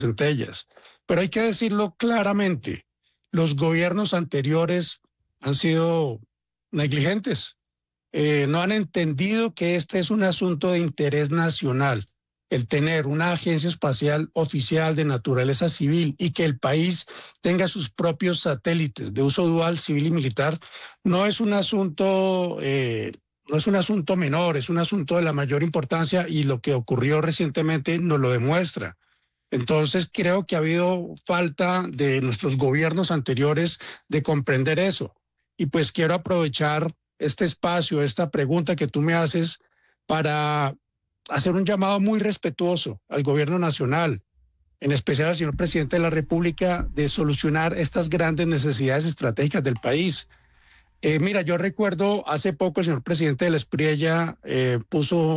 centellas. Pero hay que decirlo claramente, los gobiernos anteriores han sido negligentes. No han entendido que este es un asunto de interés nacional, el tener una agencia espacial oficial de naturaleza civil y que el país tenga sus propios satélites de uso dual, civil y militar, no es un asunto, no es un asunto menor, es un asunto de la mayor importancia y lo que ocurrió recientemente nos lo demuestra. Entonces creo que ha habido falta de nuestros gobiernos anteriores de comprender eso. Y pues quiero aprovechar este espacio, esta pregunta que tú me haces para hacer un llamado muy respetuoso al gobierno nacional, en especial al señor presidente de la República, de solucionar estas grandes necesidades estratégicas del país. Mira, yo recuerdo hace poco el señor presidente de la Espriella puso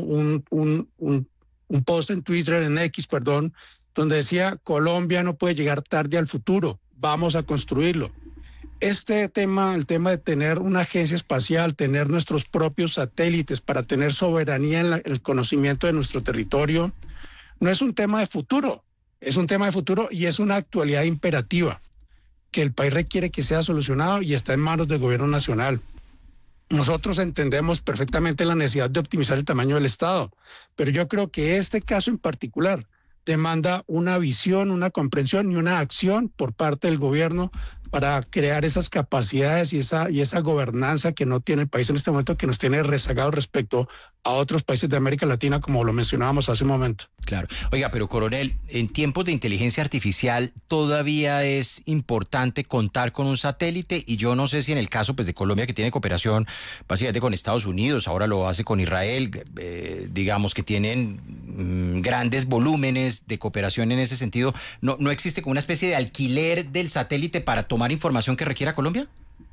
un post en Twitter, en X, perdón, donde decía: Colombia no puede llegar tarde al futuro, vamos a construirlo. Este tema, el tema de tener una agencia espacial, tener nuestros propios satélites para tener soberanía en el conocimiento de nuestro territorio, no es un tema de futuro, es un tema de futuro y es una actualidad imperativa que el país requiere que sea solucionado y está en manos del gobierno nacional. Nosotros entendemos perfectamente la necesidad de optimizar el tamaño del Estado, pero yo creo que este caso en particular demanda una visión, una comprensión y una acción por parte del gobierno para crear esas capacidades y esa gobernanza que no tiene el país en este momento, que nos tiene rezagados respecto a otros países de América Latina, como lo mencionábamos hace un momento. Claro. Oiga, pero coronel, en tiempos de inteligencia artificial todavía es importante contar con un satélite, y yo no sé si en el caso pues de Colombia, que tiene cooperación básicamente con Estados Unidos, ahora lo hace con Israel, digamos que tienen grandes volúmenes de cooperación en ese sentido, ¿no existe como una especie de alquiler del satélite para tomar información que requiera Colombia?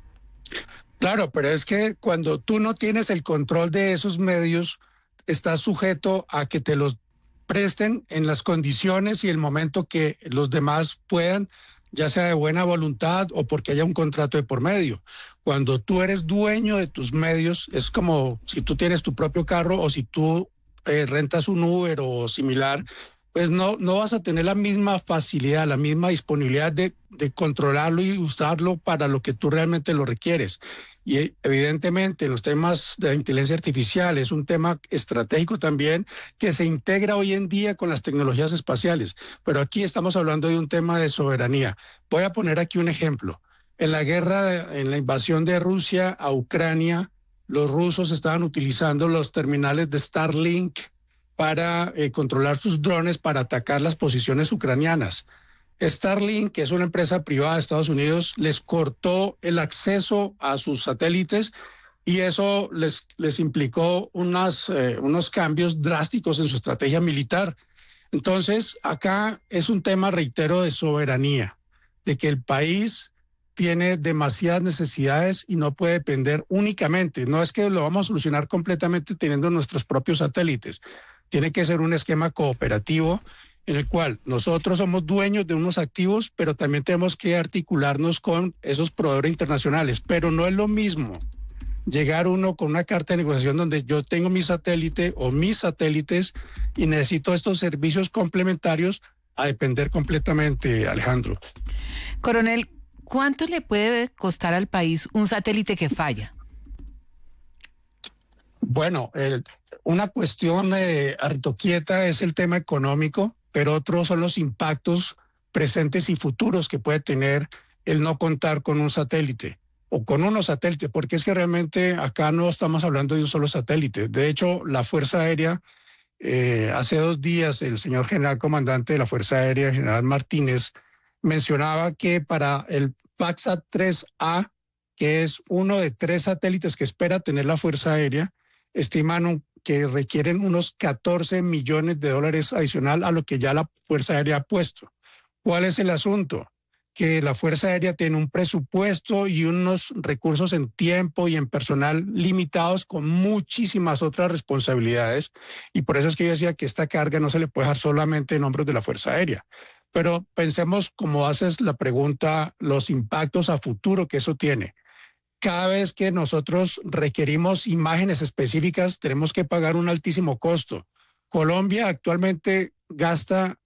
Claro, pero es que cuando tú no tienes el control de esos medios, estás sujeto a que te los presten en las condiciones y el momento que los demás puedan, ya sea de buena voluntad o porque haya un contrato de por medio. Cuando tú eres dueño de tus medios, es como si tú tienes tu propio carro o si tú rentas un Uber o similar, pues no vas a tener la misma facilidad, la misma disponibilidad de controlarlo y usarlo para lo que tú realmente lo requieres. Y evidentemente los temas de la inteligencia artificial es un tema estratégico también que se integra hoy en día con las tecnologías espaciales. Pero aquí estamos hablando de un tema de soberanía. Voy a poner aquí un ejemplo. En la invasión de Rusia a Ucrania, los rusos estaban utilizando los terminales de Starlink para controlar sus drones para atacar las posiciones ucranianas. Starlink, que es una empresa privada de Estados Unidos, les cortó el acceso a sus satélites y eso les implicó unos cambios drásticos en su estrategia militar. Entonces, acá es un tema, reitero, de soberanía, de que el país tiene demasiadas necesidades y no puede depender únicamente. No es que lo vamos a solucionar completamente teniendo nuestros propios satélites. Tiene que ser un esquema cooperativo en el cual nosotros somos dueños de unos activos, pero también tenemos que articularnos con esos proveedores internacionales. Pero no es lo mismo llegar uno con una carta de negociación donde yo tengo mi satélite o mis satélites y necesito estos servicios complementarios a depender completamente, Alejandro. Coronel, ¿cuánto le puede costar al país un satélite que falla? Bueno, una cuestión hartoquieta es el tema económico, pero otros son los impactos presentes y futuros que puede tener el no contar con un satélite o con unos satélites, porque es que realmente acá no estamos hablando de un solo satélite. De hecho, la Fuerza Aérea, hace 2 días, el señor general comandante de la Fuerza Aérea, general Martínez, mencionaba que para el PACSAT 3A, que es uno de 3 satélites que espera tener la Fuerza Aérea, estiman que requieren unos $14 millones adicional a lo que ya la Fuerza Aérea ha puesto. ¿Cuál es el asunto? Que la Fuerza Aérea tiene un presupuesto y unos recursos en tiempo y en personal limitados con muchísimas otras responsabilidades, y por eso es que yo decía que esta carga no se le puede dejar solamente en hombros de la Fuerza Aérea. Pero pensemos, como haces la pregunta, los impactos a futuro que eso tiene. Cada vez que nosotros requerimos imágenes específicas, tenemos que pagar un altísimo costo. Colombia actualmente gasta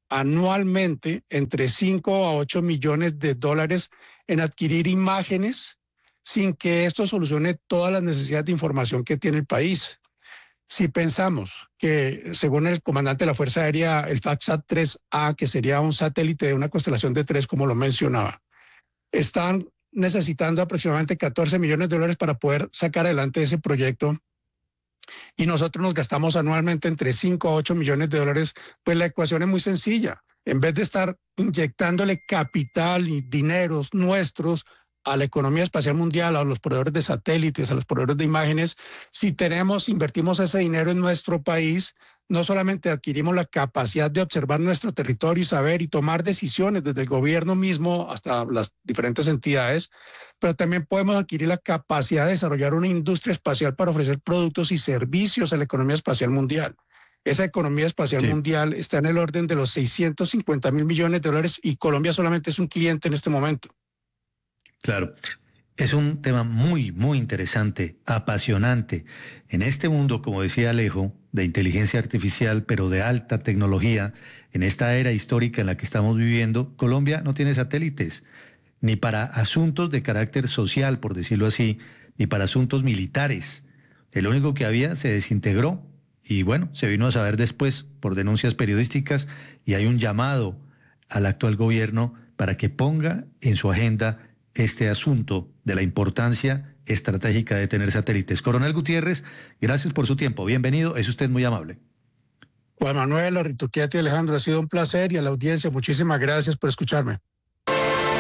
anualmente entre 5 a 8 millones de dólares en adquirir imágenes sin que esto solucione todas las necesidades de información que tiene el país. Si pensamos que, según el comandante de la Fuerza Aérea, el FACSAT-3A, que sería un satélite de una constelación de 3, como lo mencionaba, están necesitando aproximadamente 14 millones de dólares para poder sacar adelante ese proyecto, y nosotros nos gastamos anualmente entre 5 a 8 millones de dólares, pues la ecuación es muy sencilla. En vez de estar inyectándole capital y dineros nuestros a la economía espacial mundial, a los proveedores de satélites, a los proveedores de imágenes, si invertimos ese dinero en nuestro país, no solamente adquirimos la capacidad de observar nuestro territorio y saber y tomar decisiones desde el gobierno mismo hasta las diferentes entidades, pero también podemos adquirir la capacidad de desarrollar una industria espacial para ofrecer productos y servicios a la economía espacial mundial. Esa economía espacial mundial está en el orden de los 650.000 millones de dólares y Colombia solamente es un cliente en este momento. Claro, es un tema muy, muy interesante, apasionante. En este mundo, como decía Alejo, de inteligencia artificial, pero de alta tecnología, en esta era histórica en la que estamos viviendo, Colombia no tiene satélites, ni para asuntos de carácter social, por decirlo así, ni para asuntos militares. El único que había se desintegró y bueno, se vino a saber después por denuncias periodísticas y hay un llamado al actual gobierno para que ponga en su agenda este asunto de la importancia estratégica de tener satélites. Coronel Gutiérrez, gracias por su tiempo. Bienvenido, es usted muy amable. Juan Manuel, Arrituquieta y Alejandro, ha sido un placer, y a la audiencia, muchísimas gracias por escucharme.